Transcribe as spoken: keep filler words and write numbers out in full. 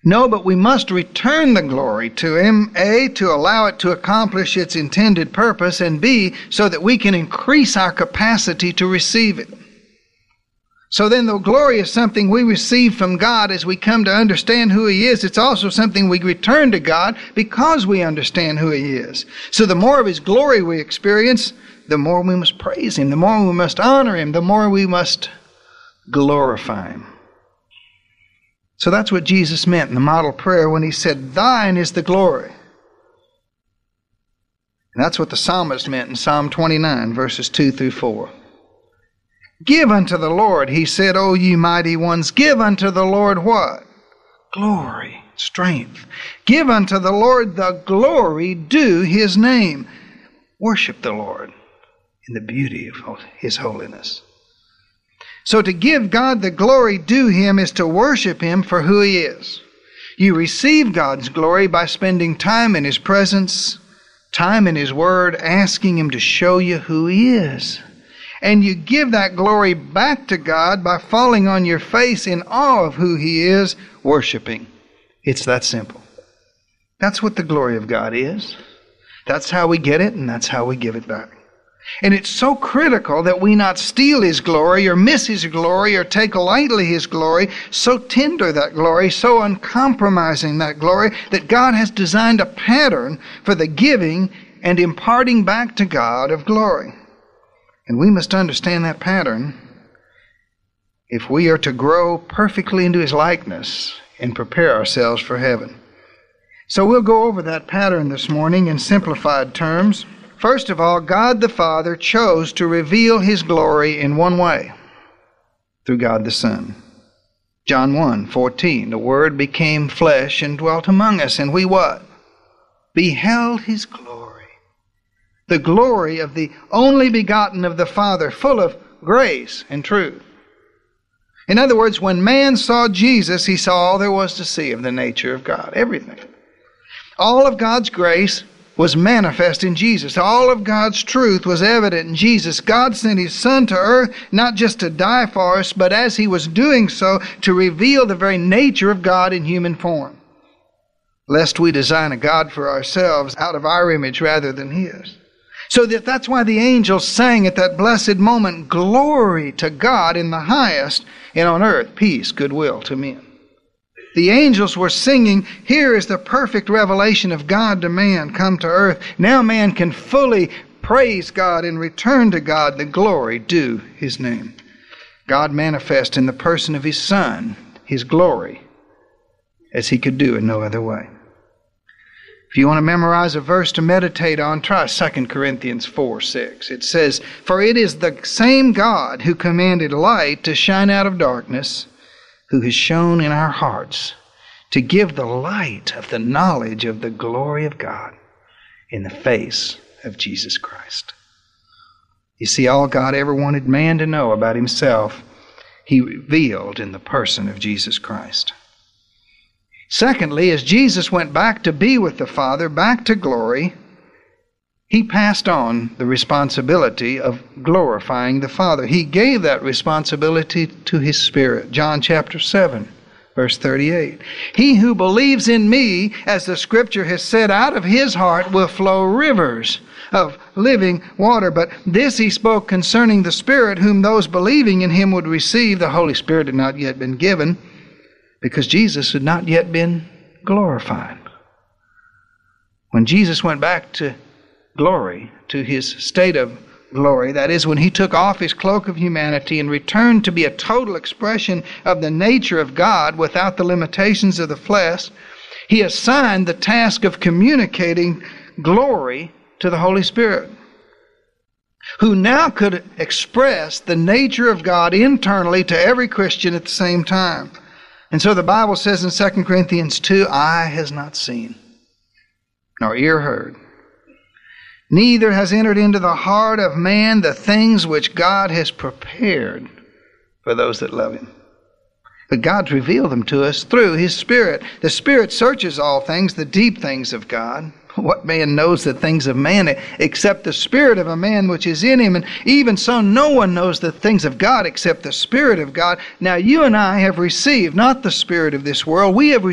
No, but we must return the glory to Him, A, to allow it to accomplish its intended purpose, and B, so that we can increase our capacity to receive it. So then the glory is something we receive from God as we come to understand who He is. It's also something we return to God because we understand who He is. So the more of His glory we experience, the more we must praise Him, the more we must honor Him, the more we must glorify Him. So that's what Jesus meant in the model prayer when He said, "Thine is the glory." And that's what the psalmist meant in Psalm twenty-nine, verses two through four. "Give unto the Lord," he said, "O ye mighty ones, give unto the Lord" what? Glory, strength. "Give unto the Lord the glory due His name." Worship the Lord in the beauty of His holiness. So to give God the glory due Him is to worship Him for who He is. You receive God's glory by spending time in His presence, time in His Word, asking Him to show you who He is. And you give that glory back to God by falling on your face in awe of who He is, worshiping. It's that simple. That's what the glory of God is. That's how we get it, and that's how we give it back. And it's so critical that we not steal His glory or miss His glory or take lightly His glory, so tender that glory, so uncompromising that glory, that God has designed a pattern for the giving and imparting back to God of glory. And we must understand that pattern if we are to grow perfectly into His likeness and prepare ourselves for heaven. So we'll go over that pattern this morning in simplified terms. First of all, God the Father chose to reveal His glory in one way, through God the Son. John one fourteen, the Word became flesh and dwelt among us, and we what? Beheld His glory. The glory of the only begotten of the Father, full of grace and truth. In other words, when man saw Jesus, he saw all there was to see of the nature of God, everything. All of God's grace was manifest in Jesus. All of God's truth was evident in Jesus. God sent His Son to earth not just to die for us, but as He was doing so, to reveal the very nature of God in human form. Lest we design a God for ourselves out of our image rather than His. So that that's why the angels sang at that blessed moment, "Glory to God in the highest, and on earth peace, goodwill to men." The angels were singing, here is the perfect revelation of God to man come to earth. Now man can fully praise God and return to God the glory due His name. God manifest in the person of His Son, His glory, as He could do in no other way. If you want to memorize a verse to meditate on, try Second Corinthians four six. It says, "For it is the same God who commanded light to shine out of darkness, who has shone in our hearts to give the light of the knowledge of the glory of God in the face of Jesus Christ." You see, all God ever wanted man to know about Himself, He revealed in the person of Jesus Christ. Secondly, as Jesus went back to be with the Father, back to glory, He passed on the responsibility of glorifying the Father. He gave that responsibility to His Spirit. John chapter seven, verse thirty-eight. "He who believes in me, as the Scripture has said, out of his heart will flow rivers of living water. But this He spoke concerning the Spirit, whom those believing in Him would receive." The Holy Spirit had not yet been given, because Jesus had not yet been glorified. When Jesus went back to glory, to His state of glory, that is, when He took off His cloak of humanity and returned to be a total expression of the nature of God without the limitations of the flesh, He assigned the task of communicating glory to the Holy Spirit, who now could express the nature of God internally to every Christian at the same time. And so the Bible says in Second Corinthians two, "Eye has not seen, nor ear heard, neither has entered into the heart of man the things which God has prepared for those that love Him." But God's revealed them to us through His Spirit. The Spirit searches all things, the deep things of God. What man knows the things of man except the spirit of a man which is in him? And even so, no one knows the things of God except the Spirit of God. Now you and I have received not the spirit of this world. We have